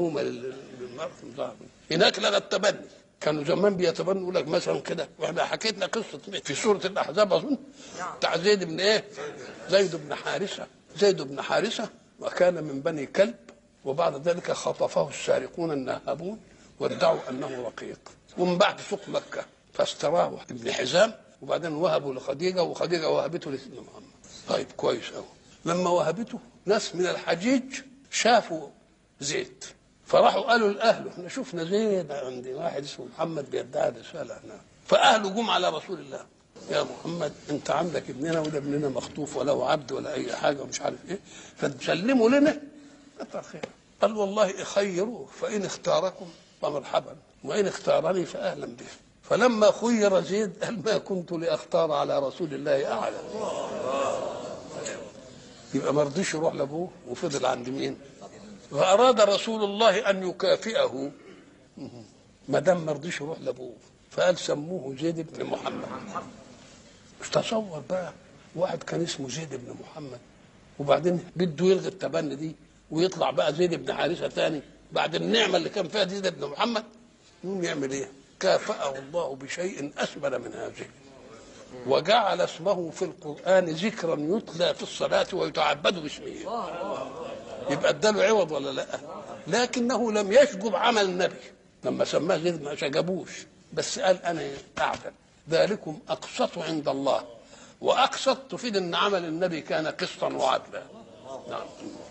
للمرأة. هناك لغى التبني، كانوا زمان بيتبنوا يقول لك مثلا كده، واحنا حكيتنا قصه في سوره الاحزاب اظن بتاع زيد بن ايه؟ زيد بن حارثه. زيد بن حارثه وكان من بني كلب، وبعد ذلك خطفه السارقون النهابون وادعوا انه رقيق، ومن بعد سوق مكه فاستراه ابن حزام، وبعدين وهبوا لخديجه، وخديجه وهبته لسيدنا محمد. طيب كويس قوي. لما وهبته ناس من الحجيج شافوا زيد، فراحوا قالوا لاهله احنا شفنا زيد عند واحد اسمه محمد بيدعي رساله هنا. فاهله جم على رسول الله، يا محمد انت عندك ابننا وده ابننا مخطوف ولا عبد ولا اي حاجه ومش عارف ايه، فتسلموا لنا كتر خير. قال والله خيروه، فان اختاركم فمرحبا، وان اختارني فاهلا به. فلما خير زيد قال ما كنت لاختار على رسول الله احدا. يبقى ما رضيش يروح لابوه وفضل عند مين؟ فأراد رسول الله أن يكافئه، ما دام ما رضيش يروح لأبوه، فقال سموه زيد بن محمد. مش تصور بقى واحد كان اسمه زيد بن محمد وبعدين بده يلغي التبني دي ويطلع بقى زيد بن حارثة ثاني بعد النعمة اللي كان فيها زيد بن محمد، يقوم يعمل ايه؟ كافأه الله بشيء أسمل من هذه، وجعل اسمه في القرآن ذكرا يتلى في الصلاة ويتعبد باسمه. يبقى اداله عوض ولا لا؟ لكنه لم يشجب عمل النبي لما سماه زيد، ما شجبوش، بس قال انا اعدل، ذلكم اقسط عند الله. واقسط تفيد ان عمل النبي كان قسطا وعدلا. نعم.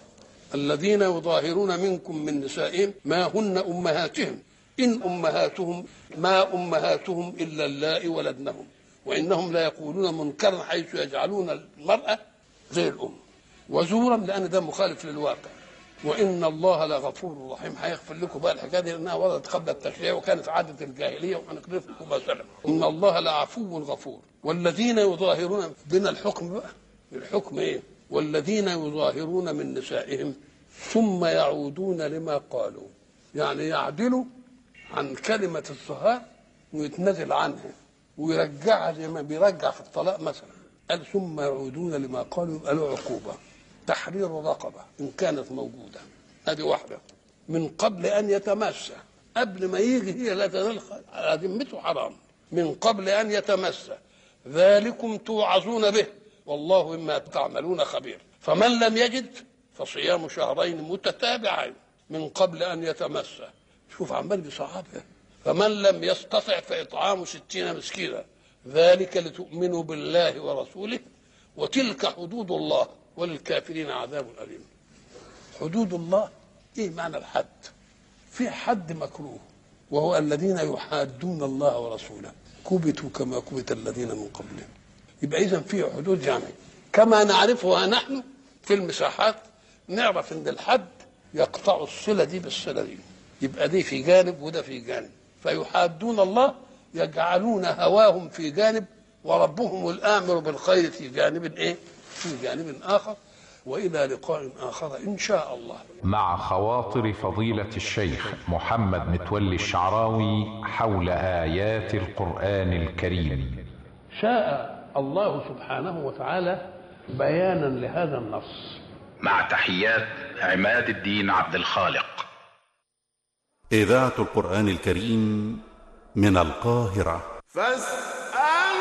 الذين يظاهرون منكم من نسائهم ما هن امهاتهم ان امهاتهم ما امهاتهم الا اللائي ولدنهم وانهم لا يقولون منكرا حيث يجعلون المراه زي الام، وزورا لان ده مخالف للواقع. وان الله لغفور رحيم. هيغفر لكم بقى الحكايه دي لانها وردت قبل التشريع وكانت عاده الجاهليه، وهنقرف لكم مثلا. ان الله لعفو غفور. والذين يظاهرون بنا الحكم بقى، الحكم ايه؟ والذين يظاهرون من نسائهم ثم يعودون لما قالوا، يعني يعدلوا عن كلمه الظهار ويتنازل عنها ويرجعها زي ما بيرجع في الطلاق مثلا. قال ثم يعودون لما قالوا، يبقى له عقوبه تحرير رقبه ان كانت موجوده، هذه واحده، من قبل ان يتمسى، قبل ما يجي هي لا تنال ذمته حرام، من قبل ان يتمسى، ذلكم توعظون به والله مما تعملون خبير. فمن لم يجد فصيام شهرين متتابعين من قبل ان يتمسى. شوف عمال بصحابه. فمن لم يستطع فاطعام 60 مسكينا، ذلك لتؤمنوا بالله ورسوله وتلك حدود الله وللكافرين عذاب أليم. حدود الله ايه معنى الحد؟ في حد مكروه وهو الذين يحادون الله ورسوله كبتوا كما كبت الذين من قبلهم. يبقى اذا في حدود، يعني كما نعرفها نحن في المساحات نعرف ان الحد يقطع الصله دي بالصله دي، يبقى دي في جانب وده في جانب. فيحادون الله يجعلون هواهم في جانب وربهم الآمر بالخير في جانب ايه؟ في جانب آخر. وإلى لقاء آخر إن شاء الله. مع خواطر فضيلة الشيخ محمد متولي الشعراوي حول آيات القرآن الكريم. شاء الله سبحانه وتعالى بيانا لهذا النص. مع تحيات عماد الدين عبد الخالق. إذاعة القرآن الكريم من القاهرة.